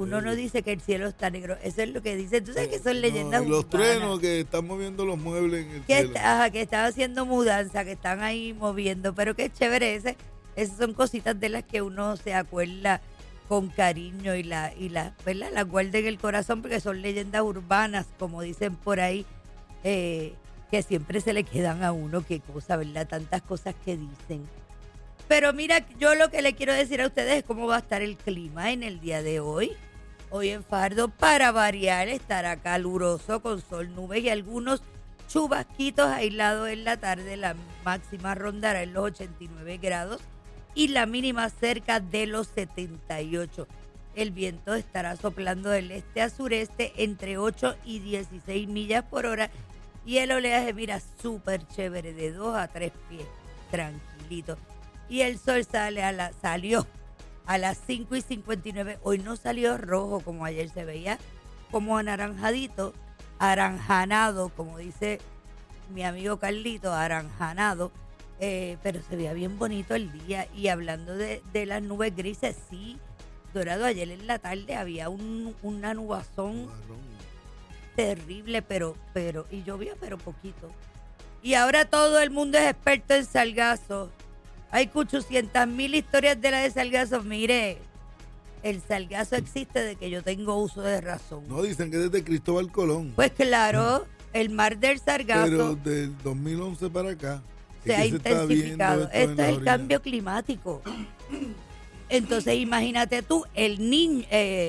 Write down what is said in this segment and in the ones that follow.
Uno no dice que el cielo está negro, eso es lo que dice. Tú sabes que son leyendas y los urbanas. truenos que están moviendo los muebles en el Que, cielo. que están haciendo mudanza, que están ahí moviendo, pero qué chévere esas son cositas de las que uno se acuerda con cariño y ¿verdad? Las guarda en el corazón porque son leyendas urbanas, como dicen por ahí, que siempre se le quedan a uno, qué cosa, ¿verdad? Tantas cosas que dicen. Pero mira, yo lo que le quiero decir a ustedes es cómo va a estar el clima en el día de hoy. Hoy en Fajardo, para variar, estará caluroso con sol, nubes y algunos chubasquitos aislados en la tarde. La máxima rondará en los 89 grados y la mínima cerca de los 78. El viento estará soplando del este a sureste entre 8 y 16 millas por hora y el oleaje, mira, súper chévere, de 2 a 3 pies, tranquilito. Y el sol salió a las 5:59. Hoy no salió rojo como ayer se veía, como anaranjadito, aranjanado, como dice mi amigo Carlito, aranjanado, pero se veía bien bonito el día. Y hablando de las nubes grises, sí, Dorado, ayer en la tarde había una nubazón terrible, pero, y llovía, pero poquito. Y ahora todo el mundo es experto en salgazos. Hay 800,000 historias de la de salgazos. Mire, el salgazo existe de que yo tengo uso de razón. No, dicen que desde Cristóbal Colón. Pues claro, el mar del sargazo. Pero del 2011 para acá. Se ha intensificado. Esto es el cambio climático. Entonces, imagínate tú, el niño,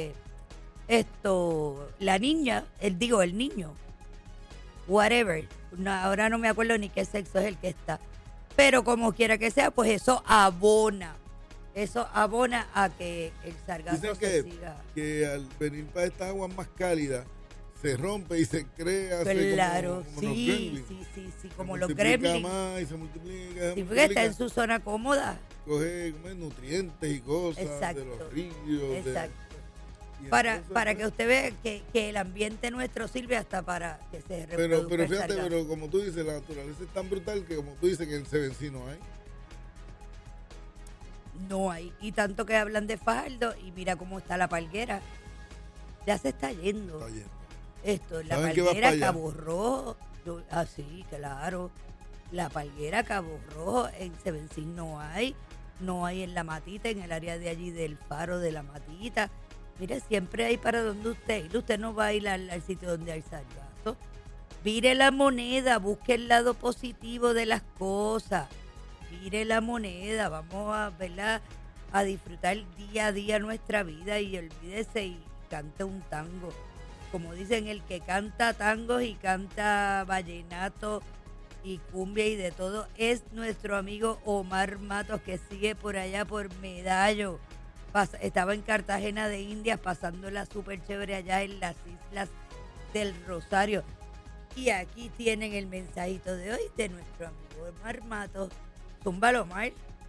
la niña, el niño, whatever. No, ahora no me acuerdo ni qué sexo es el que está. Pero como quiera que sea, pues eso abona a que el sargazo se siga. Que al venir para estas aguas más cálidas, se rompe y se crea. Claro, como sí, como los gremlins. gremlins. Más y se multiplica. Sí, porque está en su zona cómoda. Coge nutrientes y cosas. Exacto. De los ríos. Exacto. Entonces, para que usted vea que el ambiente nuestro sirve hasta para que se reproduzca. Pero fíjate, pero como tú dices, la naturaleza es tan brutal que, como tú dices, que en Sevencí no hay. No hay. Y tanto que hablan de Fajardo y mira cómo está la palguera. Ya se está yendo. La palguera Cabo Rojo. Sí, claro. La palguera Cabo Rojo en Sevencí no hay. No hay en La Matita, en el área de allí del faro de La Matita. Mire, siempre hay para donde usted ir. Usted no va a ir al sitio donde hay sargazo. Mire la moneda, busque el lado positivo de las cosas. Mire la moneda, vamos a, ¿verdad?, a disfrutar día a día nuestra vida y olvídese y cante un tango. Como dicen, el que canta tangos y canta vallenato y cumbia y de todo es nuestro amigo Omar Matos, que sigue por allá por Medallo. Estaba en Cartagena de Indias pasándola súper chévere allá en las Islas del Rosario. Y aquí tienen el mensajito de hoy de nuestro amigo Omar Matos. Zúmbalo, Omar.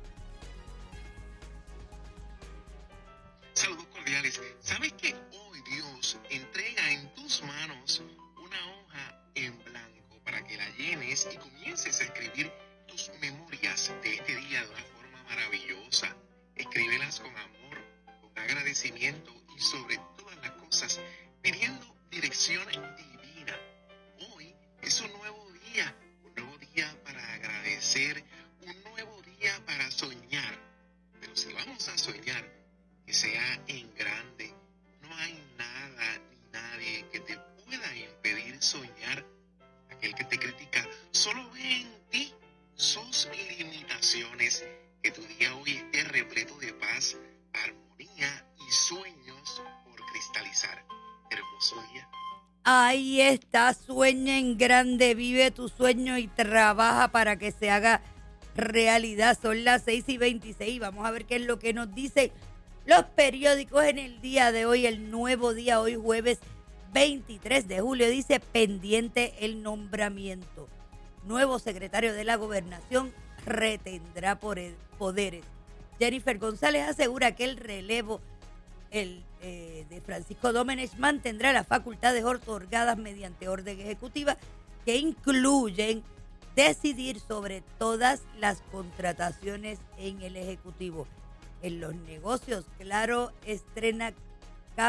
Saludos cordiales. ¿Sabes que hoy Dios entrega en tus manos una hoja en blanco para que la llenes y comiences a escribir tus memorias de este día de una forma maravillosa? Escríbelas con amor, con agradecimiento y sobre todas las cosas pidiendo dirección divina. Hoy es un nuevo día para agradecer, un nuevo día para soñar. Pero si vamos a soñar, que sea en grande. No hay nada ni nadie que te pueda impedir soñar. Aquel que te critica solo ve en ti sus limitaciones. Que tu día hoy esté repleto de paz, armonía y sueños por cristalizar. Hermoso día. Ahí está, sueña en grande, vive tu sueño y trabaja para que se haga realidad. Son las 6:26. Vamos a ver qué es lo que nos dicen los periódicos en el día de hoy. El Nuevo Día, hoy jueves 23 de julio, dice: pendiente el nombramiento. Nuevo secretario de la Gobernación retendrá poderes. Jennifer González asegura que el relevo de Francisco Domenech mantendrá las facultades otorgadas mediante orden ejecutiva que incluyen decidir sobre todas las contrataciones en el Ejecutivo. En los negocios, Claro estrena cables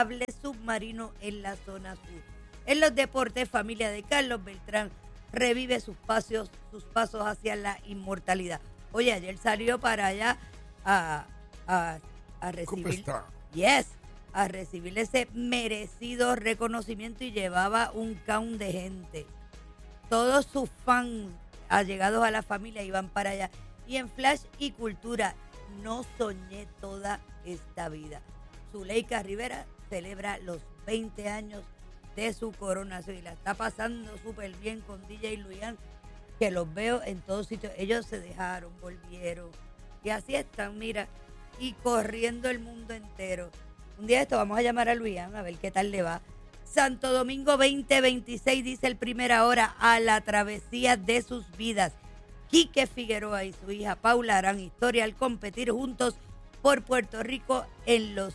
submarino en la zona sur. En los deportes, familia de Carlos Beltrán revive sus pasos hacia la inmortalidad. Oye, ayer salió para allá a recibir, a recibir ese merecido reconocimiento y llevaba un count de gente. Todos sus fans allegados a la familia iban para allá. Y en Flash y Cultura, no soñé toda esta vida. Zuleika Rivera celebra los 20 años de su coronación y la está pasando súper bien con DJ Luian, que los veo en todos sitios. Ellos se dejaron, volvieron y así están, mira, y corriendo el mundo entero. Un día de esto vamos a llamar a Luian a ver qué tal le va. Santo Domingo 2026 dice el Primera Hora a la travesía de sus vidas. Quique Figueroa y su hija Paula harán historia al competir juntos por Puerto Rico en los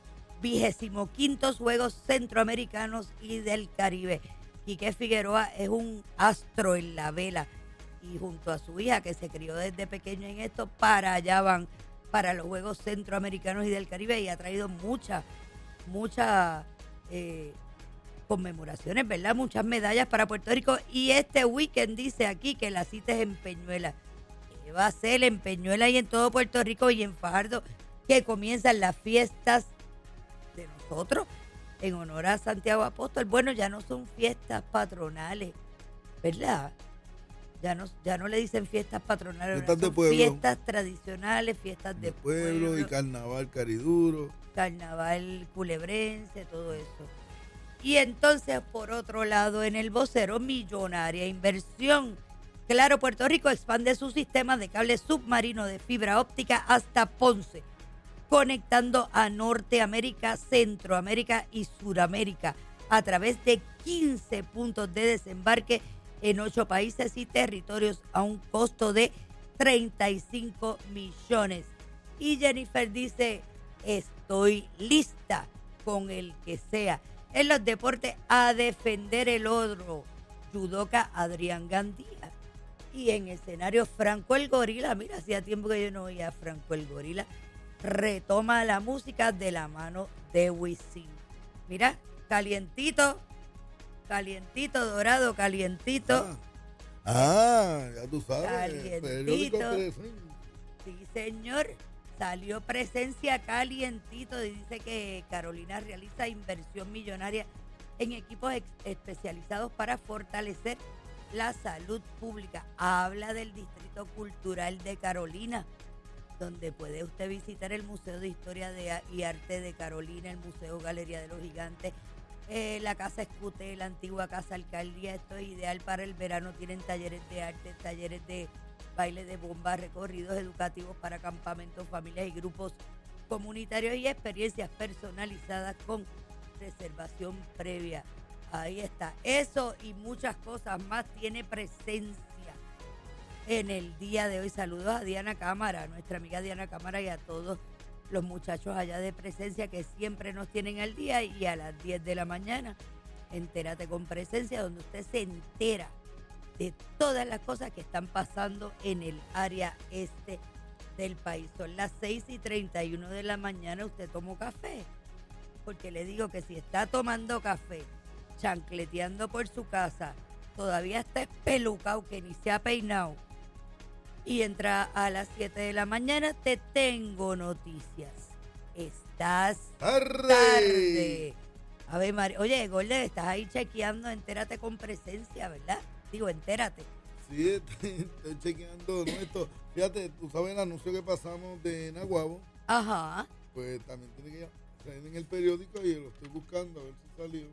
25 Juegos Centroamericanos y del Caribe. Quique Figueroa es un astro en la vela y junto a su hija, que se crió desde pequeño en esto, para allá van, para los Juegos Centroamericanos y del Caribe, y ha traído muchas conmemoraciones, ¿verdad? Muchas medallas para Puerto Rico. Y este weekend dice aquí que la cita es en Peñuela. ¿Qué va a ser en Peñuela y en todo Puerto Rico y en Fajardo, que comienzan las fiestas de nosotros en honor a Santiago Apóstol? Bueno, ya no son fiestas patronales, ¿verdad? Ya no le dicen fiestas patronales, fiestas de son pueblo, fiestas tradicionales, fiestas de pueblo y carnaval cariduro, carnaval culebrense, todo eso. Y entonces, por otro lado, en el vocero, millonaria inversión. Claro, Puerto Rico expande su sistema de cable submarino de fibra óptica hasta Ponce, conectando a Norteamérica, Centroamérica y Suramérica a través de 15 puntos de desembarque en 8 países y territorios a un costo de 35 millones. Y Jennifer dice, estoy lista con el que sea. En los deportes, a defender el oro, judoka Adrián Gandía. Y en escenario, Franco el Gorila, mira, hacía tiempo que yo no oía a Franco el Gorila, retoma la música de la mano de Wisin. Mira, calientito, dorado, calientito. Ya tú sabes. Calientito. Sí, señor. Salió Presencia calientito y dice que Carolina realiza inversión millonaria en equipos especializados para fortalecer la salud pública. Habla del Distrito Cultural de Carolina, donde puede usted visitar el Museo de Historia y Arte de Carolina, el Museo Galería de los Gigantes, la Casa Escuté, la antigua Casa Alcaldía. Esto es ideal para el verano. Tienen talleres de arte, talleres de baile de bomba, recorridos educativos para campamentos, familias y grupos comunitarios y experiencias personalizadas con reservación previa. Ahí está. Eso y muchas cosas más tiene Presencia en el día de hoy. Saludos a Diana Cámara, nuestra amiga Diana Cámara, y a todos los muchachos allá de Presencia que siempre nos tienen al día. Y a las 10 de la mañana, entérate con Presencia, donde usted se entera de todas las cosas que están pasando en el área este del país. Son las 6:31 de la mañana. ¿Usted tomó café? Porque le digo que si está tomando café, chancleteando por su casa, todavía está espelucado, que ni se ha peinado, y entra a las 7 de la mañana, te tengo noticias. Estás tarde. A ver, oye, Golden, estás ahí chequeando, entérate con Presencia, ¿verdad? Digo, entérate. Sí, estoy chequeando esto. Fíjate, tú sabes el anuncio que pasamos de Naguabo. Ajá. Pues también tiene que salir en el periódico y lo estoy buscando a ver si salió.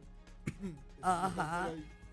Ajá.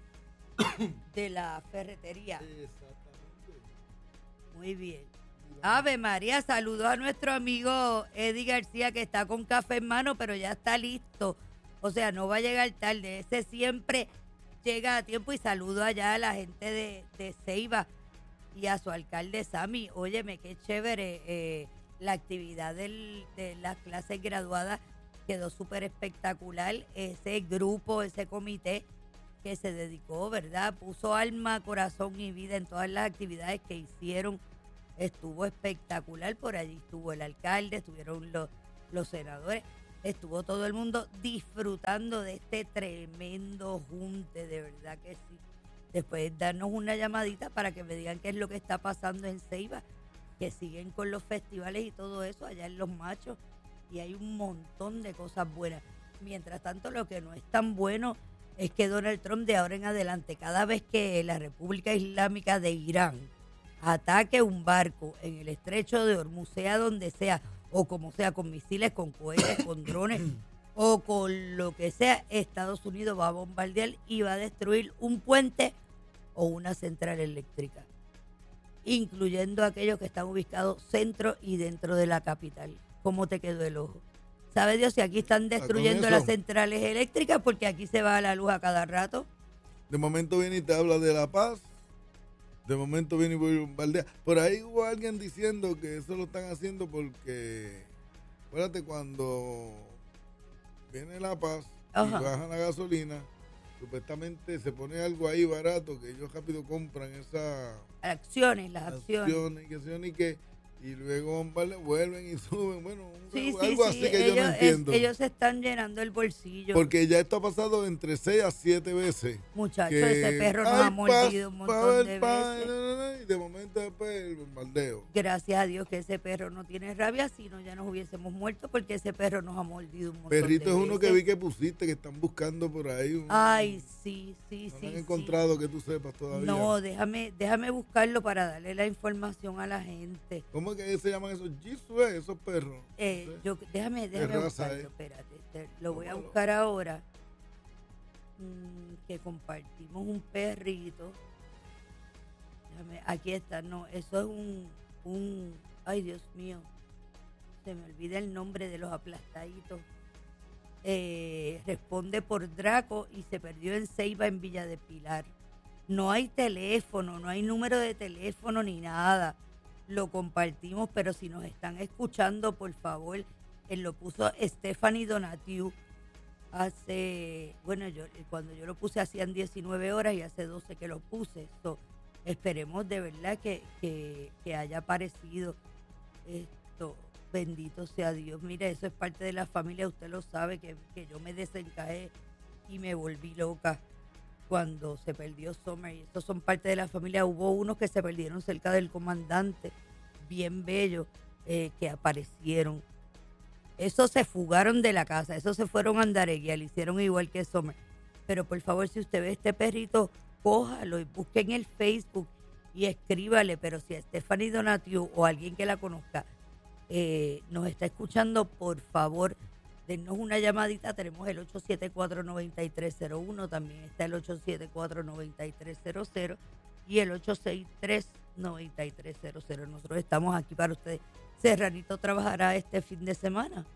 De la ferretería. Exactamente. Muy bien. Ave María, saludos a nuestro amigo Eddie García, que está con café en mano, pero ya está listo. O sea, no va a llegar tarde. Ese siempre llega a tiempo. Y saludo allá a la gente de Ceiba y a su alcalde Sammy. Óyeme, qué chévere. La actividad de las clases graduadas quedó súper espectacular. Ese grupo, ese comité que se dedicó, ¿verdad? Puso alma, corazón y vida en todas las actividades que hicieron. Estuvo espectacular. Por allí estuvo el alcalde, estuvieron los senadores. estuvo todo el mundo disfrutando de este tremendo junte, de verdad que sí. Después darnos una llamadita para que me digan qué es lo que está pasando en Ceiba, que siguen con los festivales y todo eso allá en Los Machos, y hay un montón de cosas buenas. Mientras tanto, lo que no es tan bueno es que Donald Trump de ahora en adelante, cada vez que la República Islámica de Irán ataque un barco en el estrecho de Hormuz, sea donde sea, o como sea, con misiles, con cohetes, con drones, o con lo que sea, Estados Unidos va a bombardear y va a destruir un puente o una central eléctrica, incluyendo aquellos que están ubicados centro y dentro de la capital. ¿Cómo te quedó el ojo? ¿Sabe Dios si aquí están destruyendo las centrales eléctricas? Porque aquí se va la luz a cada rato. De momento viene y te habla de la paz. De momento viene y bombardea. Por ahí hubo alguien diciendo que eso lo están haciendo porque, acuérdate, cuando viene la paz y bajan la gasolina, supuestamente se pone algo ahí barato que ellos rápido compran esas acciones, y luego vuelven y suben. Bueno, sí, algo así que yo no entiendo. Ellos se están llenando el bolsillo. Porque ya esto ha pasado entre 6 a 7 veces. Muchachos, ese perro nos ha mordido un montón de veces. Y de momento después el bombardeo. Gracias a Dios que ese perro no tiene rabia, si no ya nos hubiésemos muerto porque ese perro nos ha mordido un montón de veces. Perrito es uno que vi que pusiste, que están buscando por ahí. Ay, sí. No han encontrado que tú sepas todavía. No, déjame buscarlo para darle la información a la gente. ¿Cómo es que se llaman esos Jisoo, esos perros? Déjame buscarlo, espérate. Lo voy a buscar ahora. Que compartimos un perrito. Aquí está, no, eso es un ay Dios mío, se me olvida el nombre de los aplastaditos. Responde por Draco y se perdió en Ceiba, en Villa de Pilar. No hay teléfono, no hay número de teléfono ni nada. Lo compartimos, pero si nos están escuchando, por favor, él lo puso Stephanie Donatiu cuando yo lo puse hacían 19 horas y hace 12 que lo puse. Esperemos de verdad que haya aparecido esto. Bendito sea Dios. Mira, eso es parte de la familia. Usted lo sabe, que yo me desencajé y me volví loca cuando se perdió Summer. Y estos son parte de la familia. Hubo unos que se perdieron cerca del comandante, bien bellos, que aparecieron. Esos se fugaron de la casa. Esos se fueron a Andaregui, le hicieron igual que Summer. Pero por favor, si usted ve este perrito, cójalo y busque en el Facebook y escríbale. Pero si a Stephanie Donatiu o alguien que la conozca nos está escuchando, por favor, dennos una llamadita. Tenemos el 874-9301, también está el 874-9300 y el 863-9300. Nosotros estamos aquí para ustedes. ¿Serranito trabajará este fin de semana?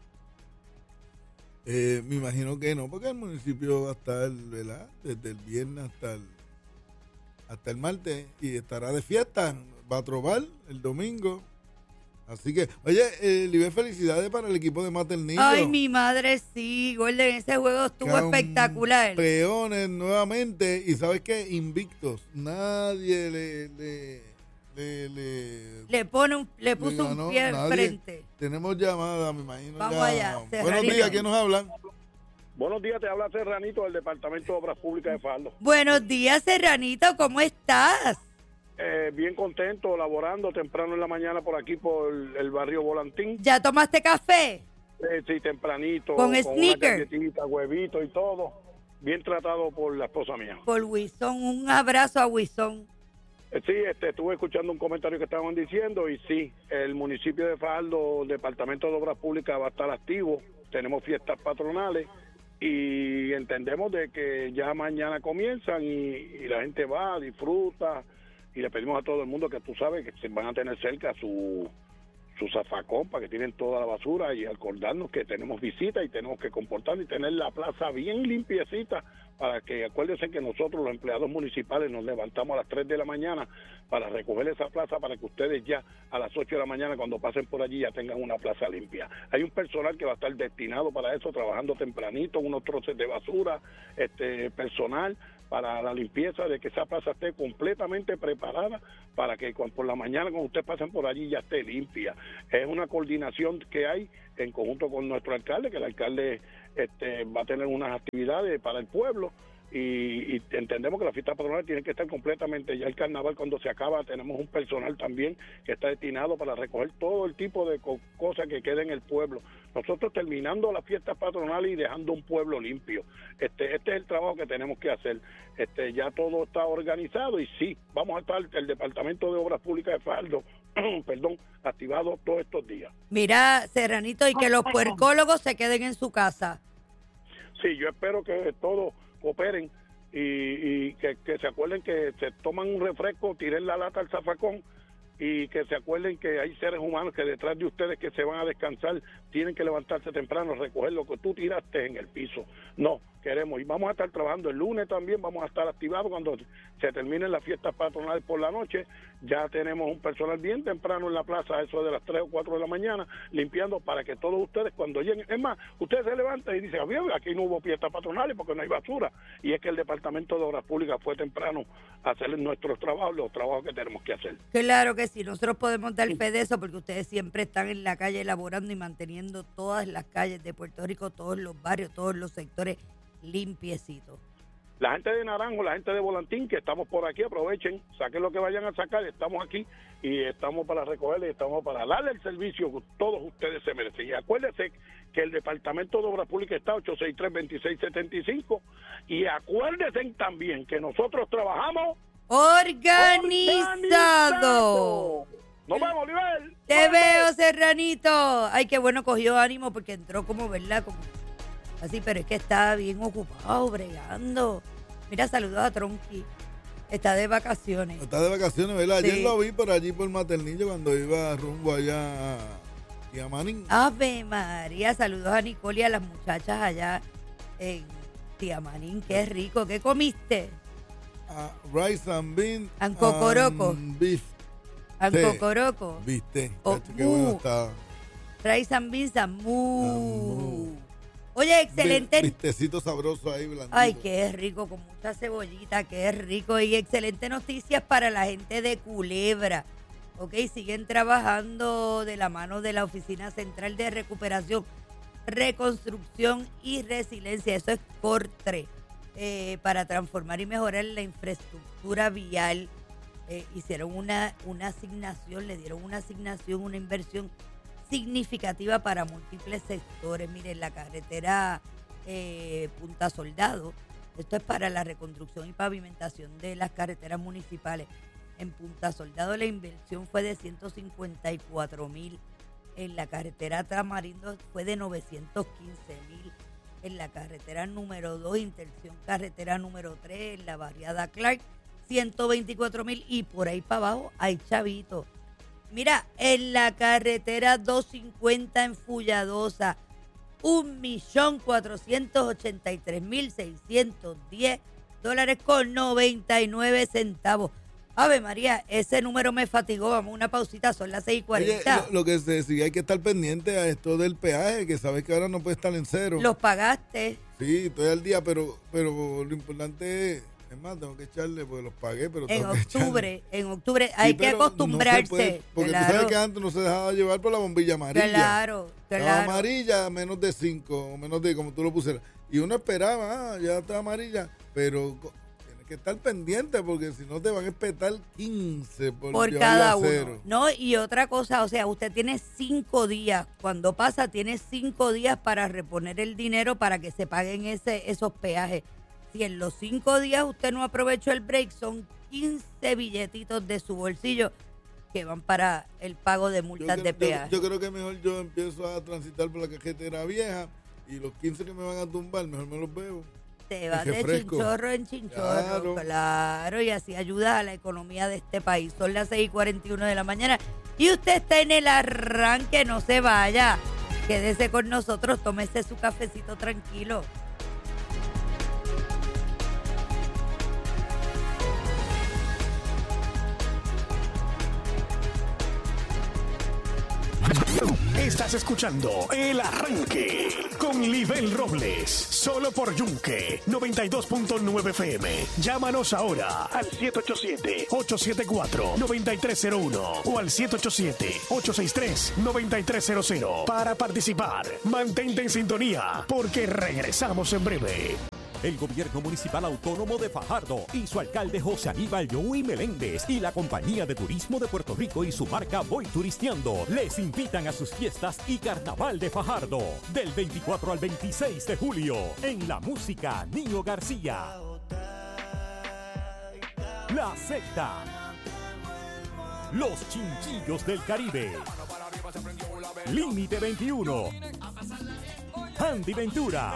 Me imagino que no, porque el municipio va a estar, ¿verdad?, desde el viernes hasta el martes, y estará de fiesta. Va a trobar el domingo. Así que, oye, Libé, felicidades para el equipo de Maternillo. Ay, mi madre, sí, Golden, ese juego estuvo espectacular. Campeones nuevamente, y ¿sabes qué? Invictos. Nadie le puso un pie al frente. Tenemos llamada, me imagino. Vamos allá. Buenos días, ¿quién nos hablan? Buenos días, te habla Serranito del Departamento de Obras Públicas de Fajardo. Buenos días, Serranito, ¿cómo estás? Bien contento, laborando temprano en la mañana por aquí, por el barrio Volantín. ¿Ya tomaste café? Sí, tempranito. ¿Con una sneaker? galletita, huevito y todo. Bien tratado por la esposa mía. Por Wison, un abrazo a Wison. Sí, estuve escuchando un comentario que estaban diciendo y sí, el municipio de Fajardo, el Departamento de Obras Públicas va a estar activo. Tenemos fiestas patronales y entendemos de que ya mañana comienzan y la gente va, disfruta. Y le pedimos a todo el mundo que tú sabes que se van a tener cerca su zafacón para que tienen toda la basura y acordarnos que tenemos visitas y tenemos que comportarnos y tener la plaza bien limpiecita para que acuérdense que nosotros los empleados municipales nos levantamos a las 3 de la mañana para recoger esa plaza para que ustedes ya a las 8 de la mañana cuando pasen por allí ya tengan una plaza limpia. Hay un personal que va a estar destinado para eso, trabajando tempranito, unos troces de basura, personal para la limpieza, de que esa plaza esté completamente preparada para que por la mañana cuando ustedes pasen por allí ya esté limpia. Es una coordinación que hay en conjunto con nuestro alcalde, que el alcalde va a tener unas actividades para el pueblo, y entendemos que las fiestas patronales tienen que estar completamente, ya el carnaval cuando se acaba tenemos un personal también que está destinado para recoger todo el tipo de cosas que queden en el pueblo. Nosotros terminando las fiestas patronales y dejando un pueblo limpio. Este es el trabajo que tenemos que hacer. Ya todo está organizado y sí, vamos a estar el Departamento de Obras Públicas de Fajardo, activado todos estos días. Mira, Serranito, y que los puercólogos se queden en su casa. Sí, yo espero que todos cooperen y que se acuerden que se toman un refresco, tiren la lata al zafacón, y que se acuerden que hay seres humanos que detrás de ustedes que se van a descansar, tienen que levantarse temprano, recoger lo que tú tiraste en el piso. No, queremos, y vamos a estar trabajando el lunes también, vamos a estar activados cuando se terminen las fiestas patronales por la noche. Ya tenemos un personal bien temprano en la plaza, a eso de las 3 o 4 de la mañana, limpiando para que todos ustedes cuando lleguen, es más, ustedes se levantan y dicen, aquí no hubo fiestas patronales porque no hay basura, y es que el Departamento de Obras Públicas fue temprano a hacer nuestros trabajos, los trabajos que tenemos que hacer. Claro que sí, nosotros podemos dar fe de eso porque ustedes siempre están en la calle elaborando y manteniendo todas las calles de Puerto Rico, todos los barrios, todos los sectores limpiecitos. La gente de Naranjo, la gente de Volantín, que estamos por aquí, aprovechen, saquen lo que vayan a sacar, estamos aquí y estamos para recogerle, estamos para darle el servicio que todos ustedes se merecen. Y acuérdense que el Departamento de Obras Públicas está 863-2675, y acuérdense también que nosotros trabajamos organizado. Nos vemos, Oliver. Te veo, Serranito. Ay, qué bueno, cogió ánimo porque entró como, ¿verdad? Como así, pero es que está bien ocupado, bregando. Mira, saludos a Tronqui. Está de vacaciones. Está de vacaciones, ¿verdad? Ayer Sí. lo vi por allí por Maternillo cuando iba rumbo allá a Tiamanín. Ave María, saludos a Nicole y a las muchachas allá en Tiamanín. Qué rico. ¿Qué comiste? Rice and bean. And cocoroco. And beef. Ancocoroco. ¿Viste? Oh, Cacho, qué bueno mu. estaba. Rice and beans and mu. mu. Oye, excelente. Vistecito sabroso ahí, blandito. Ay, qué rico, con mucha cebollita, qué rico. Y excelente noticias para la gente de Culebra. Ok, siguen trabajando de la mano de la Oficina Central de Recuperación, Reconstrucción y Resiliencia. Eso es CORTRE, para transformar y mejorar la infraestructura vial. Hicieron una asignación, le dieron una asignación, una inversión significativa para múltiples sectores. Miren, la carretera Punta Soldado, esto es para la reconstrucción y pavimentación de las carreteras municipales. En Punta Soldado la inversión fue de 154,000. En la carretera Tamarindo fue de 915,000. En la carretera número 2, intersección carretera número 3, en la barriada Clark, 124,000, y por ahí para abajo hay chavitos. Mira, en la carretera 250 en Fulladosa, $1,483,610.99. Ave María, ese número me fatigó. Vamos a una pausita, son las 6:40. Oye, lo que se decía, hay que estar pendiente a esto del peaje, que sabes que ahora no puede estar en cero. ¿Los pagaste? Sí, estoy al día, pero lo importante es más, tengo que echarle, porque los pagué, pero En tengo que octubre echarle. hay Sí, que pero no se acostumbrarse. puede, porque claro, tú sabes que antes no se dejaba llevar por la bombilla amarilla. claro. Estaba amarilla, menos de 5, menos de como tú lo pusieras. Y uno esperaba, ya está amarilla, pero tienes que estar pendiente, porque si no te van a espetar 15 por por llevarla cada a uno. cero. No, y otra cosa, o sea, usted tiene 5 días. Cuando pasa, tiene 5 días para reponer el dinero para que se paguen esos peajes. Si en los 5 días usted no aprovechó el break, son 15 billetitos de su bolsillo que van para el pago de multas de peaje. Yo creo que mejor yo empiezo a transitar por la cajetera vieja, y los 15 que me van a tumbar, mejor me los veo. Te vas Ese de fresco. chinchorro en chinchorro, claro, y así ayudas a la economía de este país. Son las 6:41 de la mañana y usted está en el arranque, no se vaya. Quédese con nosotros, tómese su cafecito tranquilo. Estás escuchando El Arranque con Libel Robles, solo por Yunque 92.9 FM. Llámanos ahora al 787-874-9301 o al 787-863-9300 para participar. Mantente en sintonía porque regresamos en breve. El Gobierno Municipal Autónomo de Fajardo y su alcalde José Aníbal Joey Meléndez y la Compañía de Turismo de Puerto Rico y su marca Voy Turisteando les invitan a sus fiestas y Carnaval de Fajardo del 24 al 26 de julio en La Música Nino García, La Secta, Los Chinchillos del Caribe, Límite 21, Andy Ventura,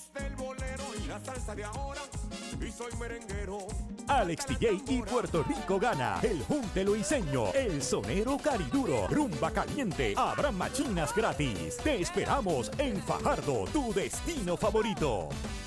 Alex DJ y Puerto Rico Gana, El Junte Luiseño, El Sonero Cariduro, Rumba Caliente, habrá machinas gratis. Te esperamos en Fajardo, tu destino favorito.